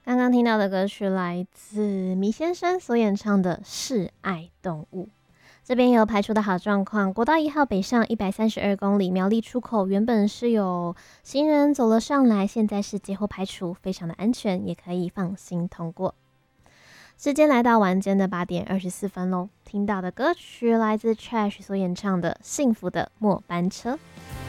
刚刚听到的歌曲来自米先生所演唱的《示爱动物》。这边有排除的好状况，国道1号北上132公里，苗栗出口原本是有行人走了上来，现在是节后排除，非常的安全，也可以放心通过。时间来到晚间的8点24分喽，听到的歌曲来自 Trash 所演唱的《幸福的末班车》。